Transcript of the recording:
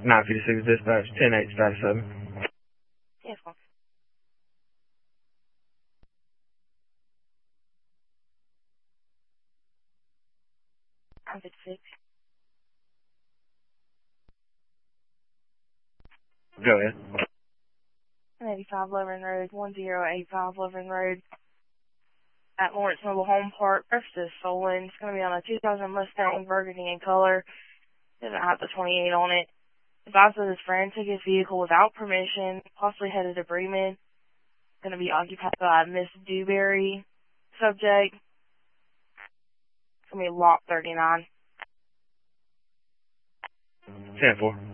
956 dispatch, 10-8, status 7. Yes, ma'am. I'm 56. Go ahead. 185 Lovering Road, 1085 Lovering Road at Lawrence Mobile Home Park. Purchase is stolen. It's going to be on a 2000 Mustang, burgundy in color. Doesn't have the 28 on it. Advised that his friend took his vehicle without permission, possibly headed to Bremen. Going to be occupied by Miss Dewberry. Subject. It's going to be lot 39. 10-4.